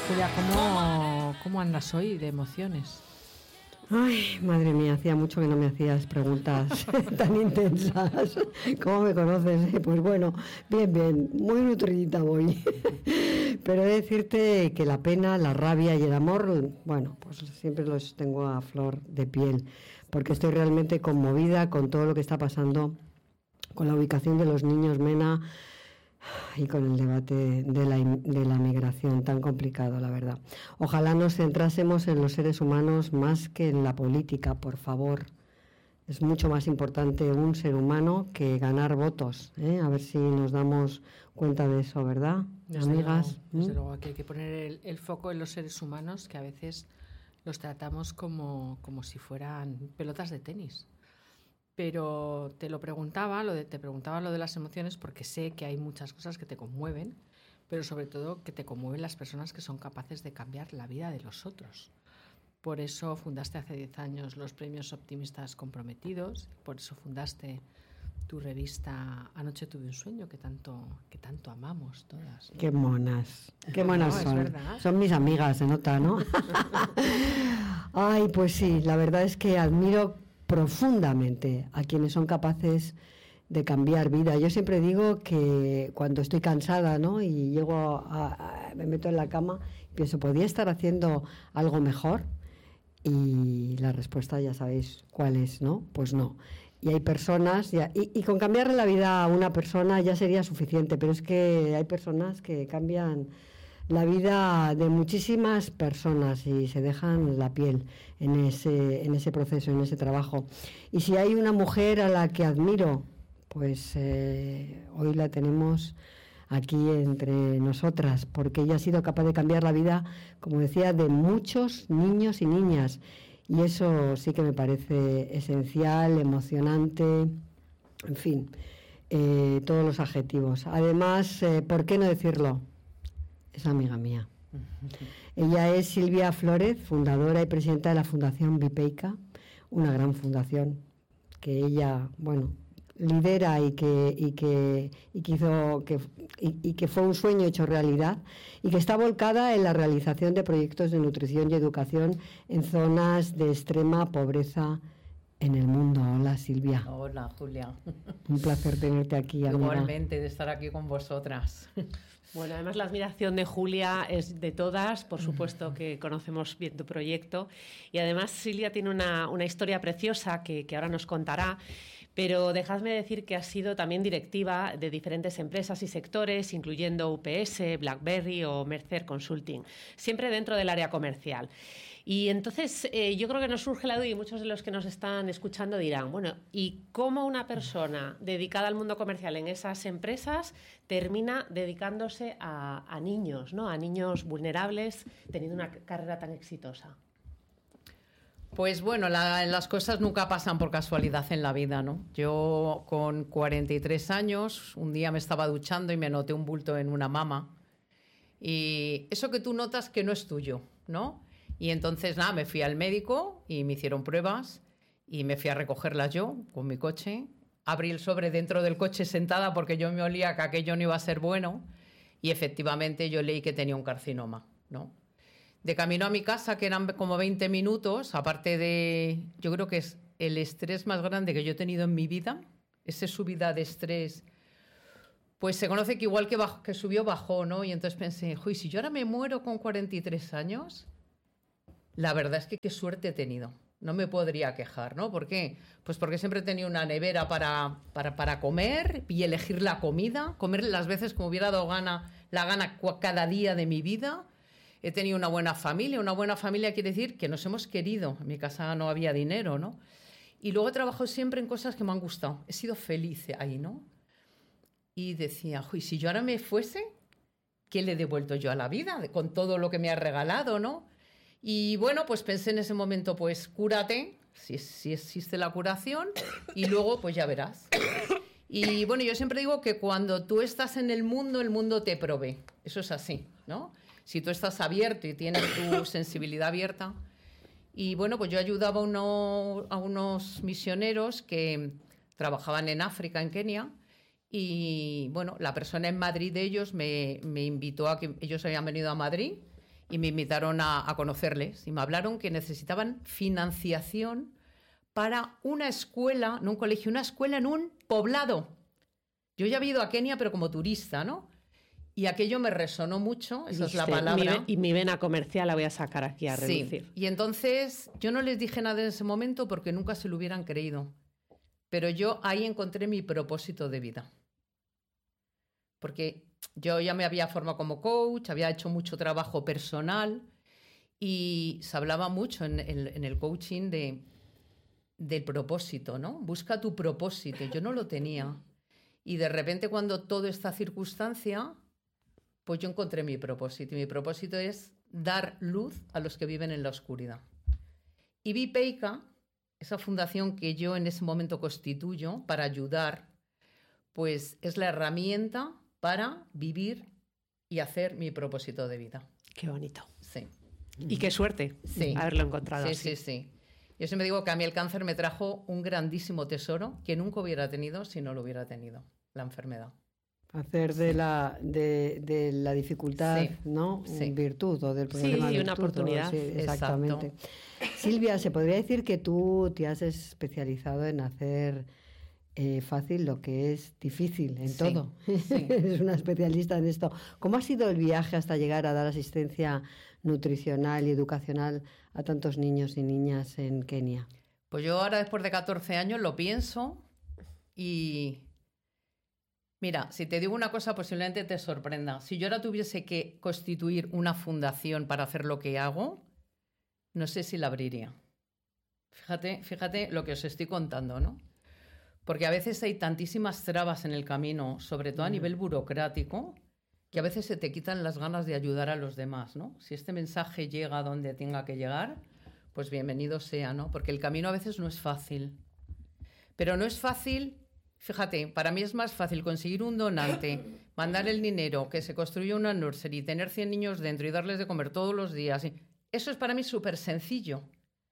Julia, ¿cómo andas hoy de emociones? Ay, madre mía, hacía mucho que no me hacías preguntas tan intensas. ¿Cómo me conoces? Pues bueno, bien, muy nutridita voy. Pero he de decirte que la pena, la rabia y el amor, bueno, pues siempre los tengo a flor de piel, porque estoy realmente conmovida con todo lo que está pasando, con la ubicación de los niños MENA y con el debate de la migración tan complicado, la verdad. Ojalá nos centrásemos en los seres humanos más que en la política, por favor. Es mucho más importante un ser humano que ganar votos, ¿eh? A ver si nos damos cuenta de eso, ¿verdad, amigas? Desde luego que hay que poner el foco en los seres humanos, que a veces los tratamos como si fueran pelotas de tenis. Pero te preguntaba lo de las emociones porque sé que hay muchas cosas que te conmueven, pero sobre todo que te conmueven las personas que son capaces de cambiar la vida de los otros. Por eso fundaste hace 10 años los Premios Optimistas Comprometidos, por eso fundaste tu revista Anoche tuve un sueño, que tanto amamos todas, ¿no? Qué monas son. Son mis amigas, se nota, ¿no? Ay, pues sí, la verdad es que admiro profundamente a quienes son capaces de cambiar vida. Yo siempre digo que cuando estoy cansada, ¿no?, y me meto en la cama, pienso, ¿podría estar haciendo algo mejor? Y la respuesta ya sabéis cuál es, ¿no? Pues no. Y hay personas, y con cambiarle la vida a una persona ya sería suficiente, pero es que hay personas que cambian la vida de muchísimas personas y se dejan la piel en ese proceso, en ese trabajo. Y si hay una mujer a la que admiro, pues hoy la tenemos aquí entre nosotras, porque ella ha sido capaz de cambiar la vida, como decía, de muchos niños y niñas. Y eso sí que me parece esencial, emocionante, en fin, todos los adjetivos. Además, ¿por qué no decirlo? Es amiga mía. Ella es Silvia Flórez, fundadora y presidenta de la Fundación Vipeica, una gran fundación que ella, bueno, lidera y que fue un sueño hecho realidad y que está volcada en la realización de proyectos de nutrición y educación en zonas de extrema pobreza en el mundo. Hola, Silvia. Hola, Julia. Un placer tenerte aquí, amiga. Igualmente, de estar aquí con vosotras. Bueno, además la admiración de Julia es de todas, por supuesto que conocemos bien tu proyecto, y además Silvia tiene una historia preciosa que ahora nos contará, pero dejadme decir que ha sido también directiva de diferentes empresas y sectores, incluyendo UPS, BlackBerry o Mercer Consulting, siempre dentro del área comercial. Y entonces yo creo que nos surge la duda, y muchos de los que nos están escuchando dirán, bueno, ¿y cómo una persona dedicada al mundo comercial en esas empresas termina dedicándose a niños, ¿no?, a niños vulnerables, teniendo una carrera tan exitosa? Pues bueno, las cosas nunca pasan por casualidad en la vida, ¿no? Yo con 43 años, un día me estaba duchando y me noté un bulto en una mama. Y eso que tú notas que no es tuyo, ¿no? Y entonces, nada, me fui al médico y me hicieron pruebas y me fui a recogerla yo con mi coche. Abrí el sobre dentro del coche sentada porque yo me olía que aquello no iba a ser bueno y efectivamente yo leí que tenía un carcinoma, ¿no? De camino a mi casa, que eran como 20 minutos, aparte de... Yo creo que es el estrés más grande que yo he tenido en mi vida, esa subida de estrés, pues se conoce que igual que subió, bajó, ¿no? Y entonces pensé, uy, si yo ahora me muero con 43 años... La verdad es que qué suerte he tenido. No me podría quejar, ¿no? ¿Por qué? Pues porque siempre he tenido una nevera para comer y elegir la comida, comer las veces que me hubiera dado la gana cada día de mi vida. He tenido una buena familia. Una buena familia quiere decir que nos hemos querido. En mi casa no había dinero, ¿no? Y luego he trabajado siempre en cosas que me han gustado. He sido feliz ahí, ¿no? Y decía, uy, si yo ahora me fuese, ¿qué le he devuelto yo a la vida con todo lo que me ha regalado, ¿no? Y bueno, pues pensé en ese momento, pues cúrate, si existe la curación, y luego pues ya verás. Y bueno, yo siempre digo que cuando tú estás en el mundo te provee. Eso es así, ¿no? Si tú estás abierto y tienes tu sensibilidad abierta. Y bueno, pues yo ayudaba a unos misioneros que trabajaban en África, en Kenia. Y bueno, la persona en Madrid de ellos me invitó a que ellos habían venido a Madrid. y me invitaron a conocerles y me hablaron que necesitaban financiación para una escuela, no un colegio, una escuela en un poblado. Yo ya había ido a Kenia, pero como turista, ¿no? Y aquello me resonó mucho, esa es la palabra. Y mi vena comercial la voy a sacar aquí a reducir. Sí, y entonces yo no les dije nada en ese momento porque nunca se lo hubieran creído. Pero yo ahí encontré mi propósito de vida. Porque yo ya me había formado como coach, había hecho mucho trabajo personal y se hablaba mucho en el coaching del propósito, ¿no? Busca tu propósito. Yo no lo tenía. Y de repente cuando toda esta circunstancia, pues yo encontré mi propósito. Y mi propósito es dar luz a los que viven en la oscuridad. Y Vipeica, esa fundación que yo en ese momento constituyo para ayudar, pues es la herramienta para vivir y hacer mi propósito de vida. Qué bonito. Sí. Y qué suerte haberlo encontrado Sí, así. sí, sí. Yo siempre digo que a mí el cáncer me trajo un grandísimo tesoro que nunca hubiera tenido si no lo hubiera tenido, la enfermedad. Hacer de la dificultad, ¿no? Virtud, o del problema Sí, virtud, una oportunidad. Sí, exactamente. Silvia, ¿se podría decir que tú te has especializado en hacer fácil lo que es difícil en todo? Sí. Eres una especialista en esto. ¿Cómo ha sido el viaje hasta llegar a dar asistencia nutricional y educacional a tantos niños y niñas en Kenia? Pues yo ahora, después de 14 años, lo pienso y... Mira, si te digo una cosa, posiblemente te sorprenda. Si yo ahora tuviese que constituir una fundación para hacer lo que hago, no sé si la abriría. Fíjate lo que os estoy contando, ¿no? Porque a veces hay tantísimas trabas en el camino, sobre todo a nivel burocrático, que a veces se te quitan las ganas de ayudar a los demás, ¿no? Si este mensaje llega a donde tenga que llegar, pues bienvenido sea, ¿no? Porque el camino a veces no es fácil. Pero no es fácil... Fíjate, para mí es más fácil conseguir un donante, mandar el dinero, que se construya una nursery, tener 100 niños dentro y darles de comer todos los días. Eso es para mí súper sencillo.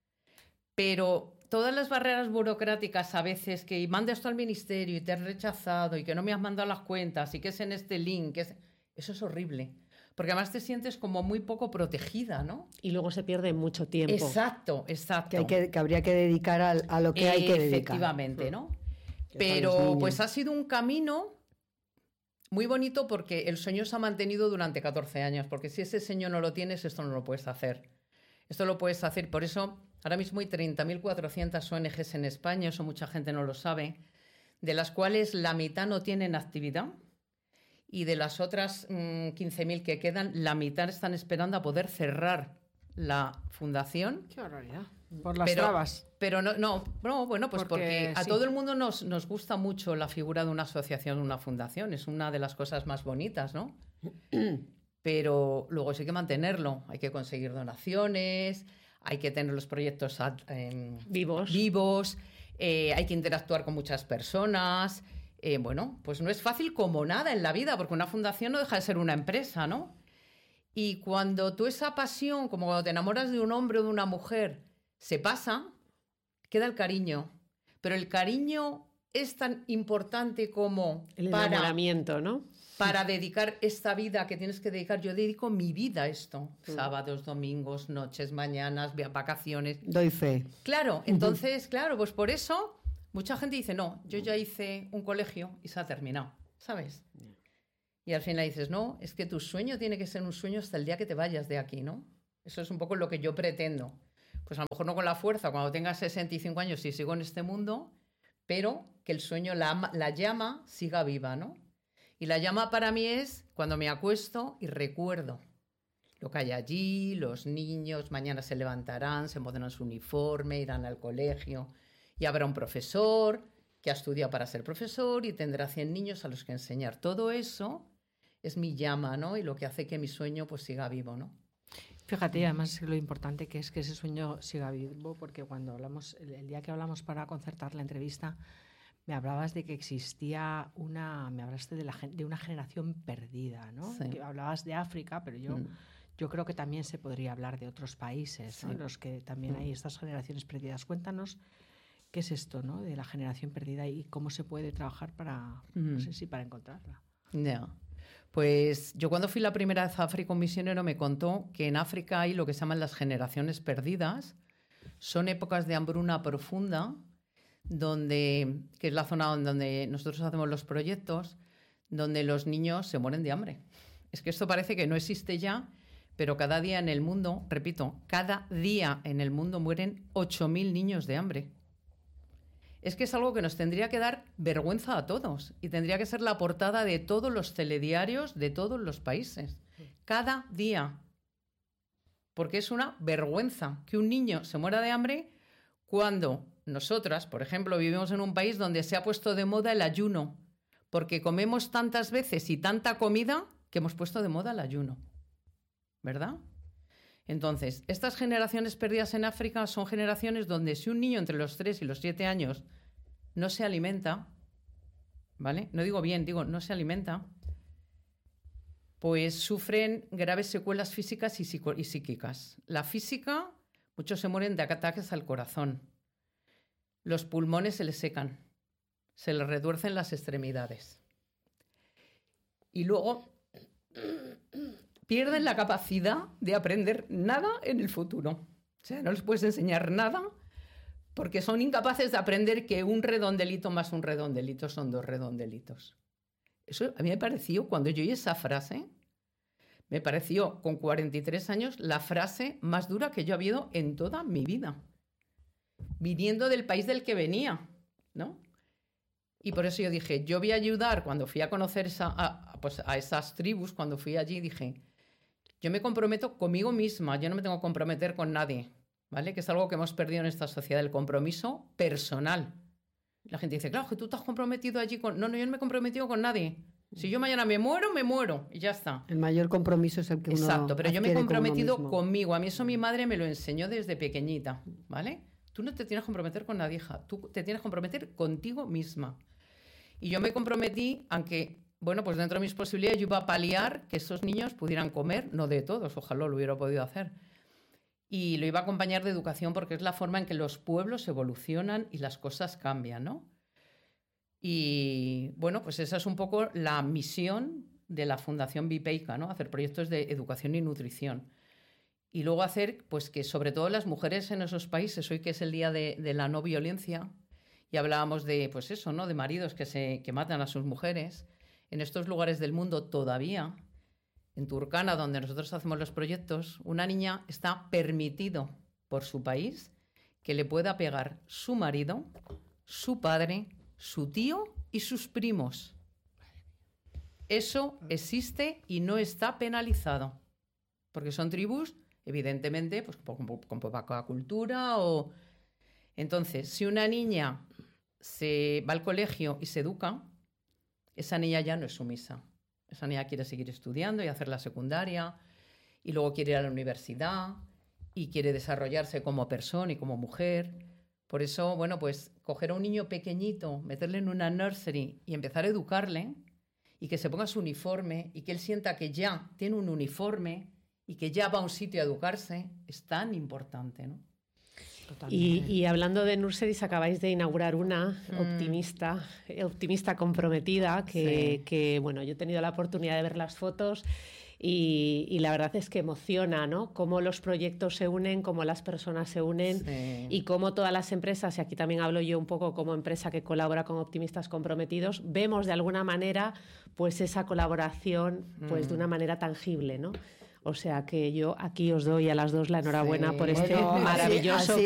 Pero todas las barreras burocráticas a veces, que manda esto al ministerio y te has rechazado y que no me has mandado las cuentas y que es en este link, eso es horrible. Porque además te sientes como muy poco protegida, ¿no? Y luego se pierde mucho tiempo. Exacto. Que habría que dedicar a lo que hay que dedicar. Efectivamente, ¿no? Pero pues ha sido un camino muy bonito porque el sueño se ha mantenido durante 14 años, porque si ese sueño no lo tienes, esto no lo puedes hacer. Esto lo puedes hacer, por eso ahora mismo hay 30.400 ONGs en España, eso mucha gente no lo sabe, de las cuales la mitad no tienen actividad y de las otras 15.000 que quedan, la mitad están esperando a poder cerrar la fundación. ¡Qué barbaridad! Por las trabas. Pero no, bueno, pues porque a todo el mundo nos gusta mucho la figura de una asociación, una fundación. Es una de las cosas más bonitas, ¿no? Pero luego sí hay que mantenerlo. Hay que conseguir donaciones, hay que tener los proyectos vivos, hay que interactuar con muchas personas. Bueno, pues no es fácil como nada en la vida, porque una fundación no deja de ser una empresa, ¿no? Y cuando tú esa pasión, como cuando te enamoras de un hombre o de una mujer, se pasa, queda el cariño. Pero el cariño es tan importante como el enamoramiento, ¿no? Para dedicar esta vida que tienes que dedicar. Yo dedico mi vida a esto. Sábados, domingos, noches, mañanas, vacaciones. Doy fe. Claro, entonces, claro, pues por eso mucha gente dice, no, yo ya hice un colegio y se ha terminado, ¿sabes? Y al final dices, no, es que tu sueño tiene que ser un sueño hasta el día que te vayas de aquí, ¿no? Eso es un poco lo que yo pretendo. Pues a lo mejor no con la fuerza, cuando tengas 65 años y sigo en este mundo, pero que el sueño, la llama, siga viva, ¿no? Y la llama para mí es cuando me acuesto y recuerdo lo que hay allí, los niños, mañana se levantarán, se pondrán su uniforme, irán al colegio y habrá un profesor que ha estudiado para ser profesor y tendrá 100 niños a los que enseñar. Todo eso es mi llama, ¿no? Y lo que hace que mi sueño pues siga vivo, ¿no? Fíjate, además lo importante que es que ese sueño siga vivo, porque cuando hablamos, el día que hablamos para concertar la entrevista, me hablabas de que existía me hablaste de una generación perdida, ¿no? Sí. Que hablabas de África, pero yo creo que también se podría hablar de otros países, ¿no? En los que también hay estas generaciones perdidas. Cuéntanos qué es esto, ¿no? De la generación perdida y cómo se puede trabajar para, no sé si para encontrarla. Yeah. Pues yo cuando fui la primera vez a África, un misionero me contó que en África hay lo que se llaman las generaciones perdidas. Son épocas de hambruna profunda, que es la zona donde nosotros hacemos los proyectos, donde los niños se mueren de hambre. Es que esto parece que no existe ya, pero cada día en el mundo, repito, cada día en el mundo mueren 8.000 niños de hambre. Es que es algo que nos tendría que dar vergüenza a todos y tendría que ser la portada de todos los telediarios de todos los países. Cada día. Porque es una vergüenza que un niño se muera de hambre cuando nosotras, por ejemplo, vivimos en un país donde se ha puesto de moda el ayuno, porque comemos tantas veces y tanta comida que hemos puesto de moda el ayuno, ¿verdad? Entonces, estas generaciones perdidas en África son generaciones donde si un niño entre los 3 y los 7 años no se alimenta, ¿vale? No digo bien, digo no se alimenta, pues sufren graves secuelas físicas y psíquicas. La física, muchos se mueren de ataques al corazón. Los pulmones se les secan, se les retuercen las extremidades. Y luego pierden la capacidad de aprender nada en el futuro. O sea, no les puedes enseñar nada porque son incapaces de aprender que un redondelito más un redondelito son 2 redondelitos. Eso a mí me pareció, cuando yo oí esa frase, me pareció con 43 años la frase más dura que yo había oído en toda mi vida. Viniendo del país del que venía, ¿no? Y por eso yo dije, yo voy a ayudar, cuando fui a conocer a esas tribus, cuando fui allí, dije, yo me comprometo conmigo misma, yo no me tengo que comprometer con nadie, ¿vale? Que es algo que hemos perdido en esta sociedad, el compromiso personal. La gente dice, claro, que tú te has comprometido allí con... No, yo no me he comprometido con nadie. Si yo mañana me muero y ya está. El mayor compromiso es el que uno Exacto, pero yo me he comprometido con conmigo. A mí eso mi madre me lo enseñó desde pequeñita, ¿vale? Tú no te tienes que comprometer con nadie, hija. Tú te tienes que comprometer contigo misma. Y yo me comprometí, aunque, bueno, pues dentro de mis posibilidades yo iba a paliar que esos niños pudieran comer, no de todos, ojalá lo hubiera podido hacer. Y lo iba a acompañar de educación porque es la forma en que los pueblos evolucionan y las cosas cambian, ¿no? Y, bueno, pues esa es un poco la misión de la Fundación Bipeica, ¿no? Hacer proyectos de educación y nutrición. Y luego hacer, pues que sobre todo las mujeres en esos países, hoy que es el día de la no violencia, y hablábamos de, pues eso, ¿no? De maridos que matan a sus mujeres. En estos lugares del mundo todavía, en Turkana, donde nosotros hacemos los proyectos, una niña está permitido por su país que le pueda pegar su marido, su padre, su tío y sus primos. Eso existe y no está penalizado. Porque son tribus, evidentemente, pues con poca cultura o... Entonces, si una niña se va al colegio y se educa, esa niña ya no es sumisa. Esa niña quiere seguir estudiando y hacer la secundaria y luego quiere ir a la universidad y quiere desarrollarse como persona y como mujer. Por eso, bueno, pues coger a un niño pequeñito, meterle en una nursery y empezar a educarle y que se ponga su uniforme y que él sienta que ya tiene un uniforme y que ya va a un sitio a educarse, es tan importante, ¿no? Y hablando de nurseries, acabáis de inaugurar una optimista comprometida, que bueno, yo he tenido la oportunidad de ver las fotos y la verdad es que emociona, ¿no? Cómo los proyectos se unen, cómo las personas se unen y cómo todas las empresas, y aquí también hablo yo un poco como empresa que colabora con Optimistas Comprometidos, vemos de alguna manera pues esa colaboración pues de una manera tangible, ¿no? O sea que yo aquí os doy a las dos la enhorabuena por este maravilloso